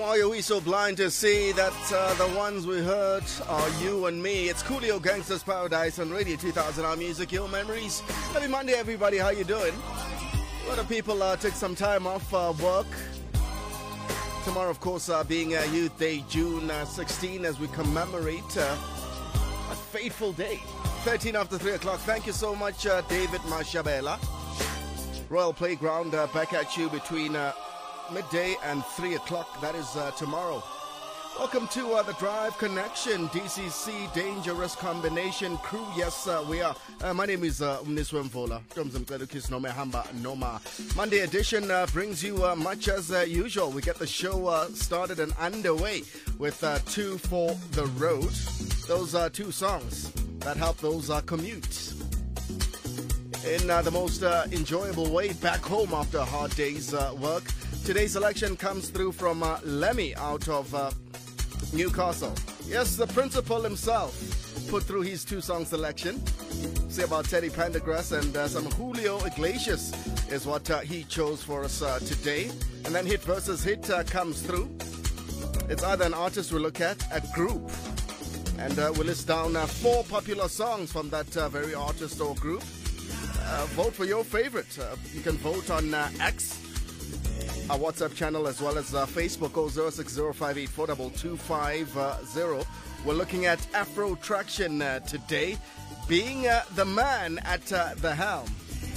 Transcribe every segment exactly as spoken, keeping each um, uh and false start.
Why are we so blind to see that uh, the ones we heard are you and me? It's Coolio Gangsters Paradise on Radio two thousand, our music, your memories. Happy Monday, everybody. How you doing? A lot of people uh, took some time off uh, work. Tomorrow, of course, uh, being uh, Youth Day, June uh, sixteenth, as we commemorate uh, a fateful day. thirteen after three o'clock. Thank you so much, uh, David Mashabela. Royal Playground uh, back at you between uh, midday and three o'clock. That is uh, tomorrow. Welcome to uh, the Drive Connection, D C C Dangerous Combination Crew. Yes, uh, we are. Uh, my name is uh, Umniswa Mvola. Monday edition uh, brings you uh, much as uh, usual. We get the show uh, started and underway with uh, Two for the Road. Those are two songs that help those uh, commutes in uh, the most uh, enjoyable way back home after a hard day's uh, work. Today's selection comes through from uh, Lemmy out of uh, Newcastle. Yes, the principal himself put through his two-song selection. Say about Teddy Pendergrass and uh, some Julio Iglesias is what uh, he chose for us uh, today. And then hit versus hit uh, comes through. It's either an artist we look at, a group. And uh, we'll list down uh, four popular songs from that uh, very artist or group. Uh, vote for your favorite. Uh, you can vote on uh, X, our WhatsApp channel, as well as uh, Facebook, oh zero six zero five eight four two two five zero. We're looking at Afro Traction uh, today, being uh, the man at uh, the helm.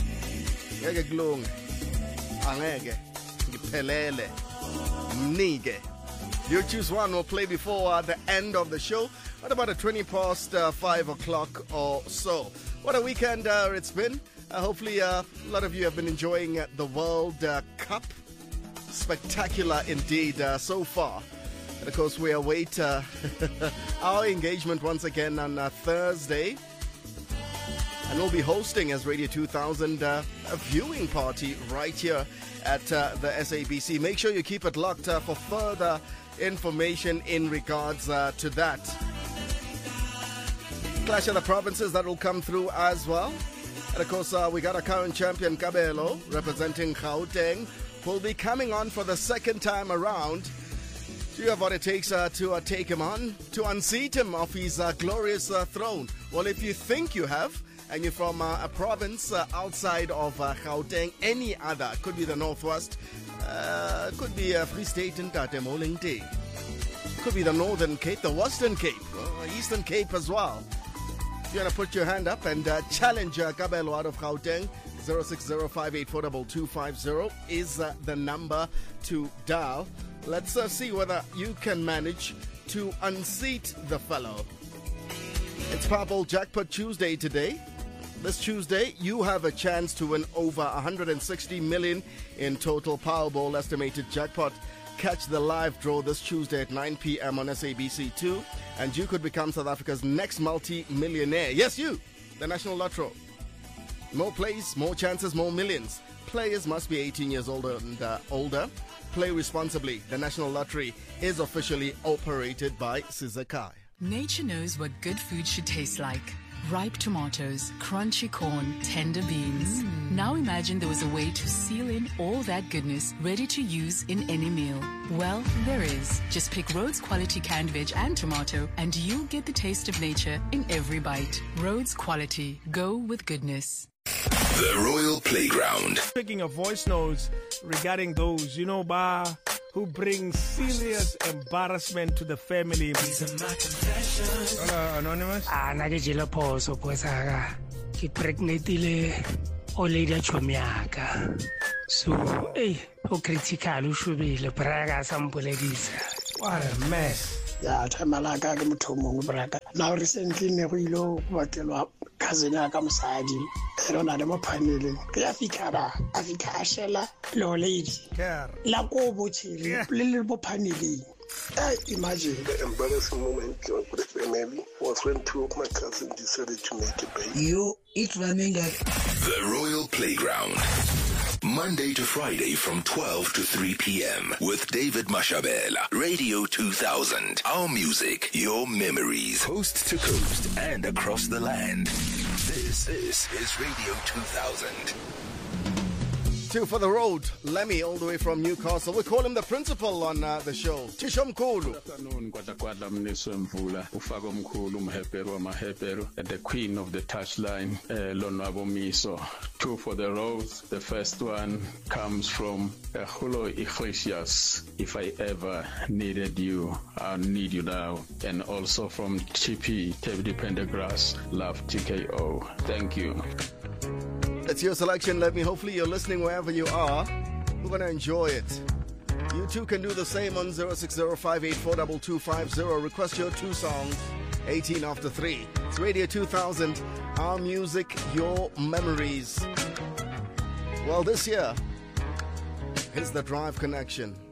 You choose one. We'll play before uh, the end of the show at about a twenty past uh, five o'clock or so. What a weekend uh, it's been. Uh, hopefully uh, a lot of you have been enjoying uh, the World uh, Cup. Spectacular indeed uh, so far. And of course, we await uh, our engagement once again on uh, Thursday. And we'll be hosting as Radio two thousand uh, a viewing party right here at uh, the S A B C. Make sure you keep it locked uh, for further information in regards uh, to that. Clash of the Provinces, that will come through as well. And of course, uh, we got a current champion, Kabelo, representing Gauteng, who will be coming on for the second time around. Do you have what it takes uh, to uh, take him on, to unseat him off his uh, glorious uh, throne? Well, if you think you have, and you're from uh, a province uh, outside of uh, Gauteng, any other, could be the Northwest, uh, could be uh, Free State and Tatemolengi, could be the Northern Cape, the Western Cape, uh, Eastern Cape as well. If you want to put your hand up and uh, challenge uh, Kabelo out of Gauteng, zero six zero five eight four two two five zero is uh, the number to dial. Let's uh, see whether you can manage to unseat the fellow. It's Powerball Jackpot Tuesday today. This Tuesday, you have a chance to win over one hundred sixty million in total Powerball estimated jackpot. Catch the live draw this Tuesday at nine p.m. on S A B C two, and you could become South Africa's next multi-millionaire. Yes, you, the National Lotto. More plays, more chances, more millions. Players must be eighteen years old and uh, older. Play responsibly. The National Lottery is officially operated by Sizakai. Nature knows what good food should taste like. Ripe tomatoes, crunchy corn, tender beans. Mm. Now imagine there was a way to seal in all that goodness ready to use in any meal. Well, there is. Just pick Rhodes Quality canned veg and tomato and you'll get the taste of nature in every bite. Rhodes Quality. Go with goodness. The Royal Playground. Picking of voice notes regarding those, you know, ba, who bring serious embarrassment to the family. These are my confessions. Hello, Anonymous. Ah, na ke jela phoso posaka. Ke pregnantile o lady chomiaka. So, eh, o critical o shubile braga sampoledisa. What a mess. Ya thamalaka ke motho mongwe braga. Now recently ne go ile go batlelwa cousin ya ka mosadi. Pero na le mo paneleng. Ke ya fikara, a fika shela lo lady. La go botshele le le bo paneleng. I imagine the embarrassing moment for the family was when two of my cousins decided to make a baby. You, it's running at The Royal Playground. Monday to Friday from twelve to three p.m. with David Mashabela. Radio two thousand. Our music, your memories. Coast to coast and across the land. This, this is Radio two thousand. Two for the road, Lemmy, all the way from Newcastle. We call him the principal on uh, the show. Tisho Mkulu. Afternoon, Kwata Kwata Mniso Mvula, Ufago Mkulu, Mhepero, Mahepero, and the queen of the touchline, uh, Lonwabo Miso. Two for the road. The first one comes from uh, Hulo Iglesias. If I ever needed you, I'll need you now. And also from T P, David Pendergrass, Love T K O. Thank you. It's your selection, Let me. Hopefully you're listening wherever you are. We're going to enjoy it. You too can do the same on zero six zero five eight four two two five zero. Request your two songs, eighteen after three. It's Radio two thousand, our music, your memories. Well, this year, here's the Drive Connection.